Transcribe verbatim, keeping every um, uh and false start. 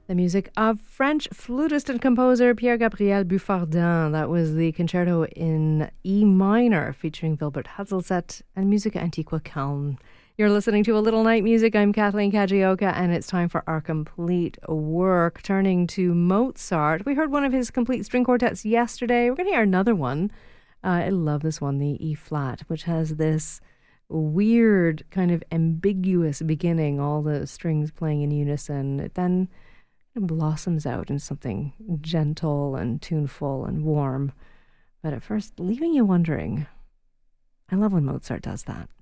The music of French flutist and composer Pierre-Gabriel Buffardin. That was the concerto in E minor featuring Wilbert Hatzelset and Musica Antiqua Calm. You're listening to A Little Night Music. I'm Kathleen Kajioka, and it's time for our complete work. Turning to Mozart. We heard one of his complete string quartets yesterday. We're going to hear another one. Uh, I love this one, the E flat, which has this weird kind of ambiguous beginning, all the strings playing in unison. It then blossoms out in something gentle and tuneful and warm, but at first leaving you wondering. I love when Mozart does that.